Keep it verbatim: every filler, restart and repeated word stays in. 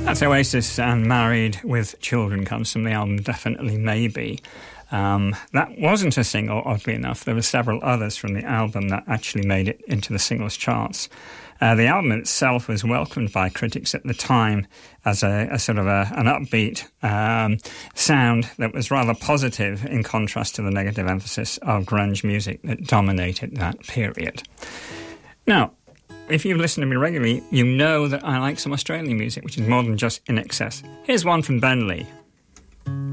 That's Oasis and Married with Children comes from the album Definitely Maybe. Um, that wasn't a single, oddly enough. There were several others from the album that actually made it into the singles charts. Uh, the album itself was welcomed by critics at the time as a, a sort of a, an upbeat um, sound that was rather positive in contrast to the negative emphasis of grunge music that dominated that period. Now, if you listen to me regularly, you know that I like some Australian music, which is more than just In Excess. Here's one from Ben Lee.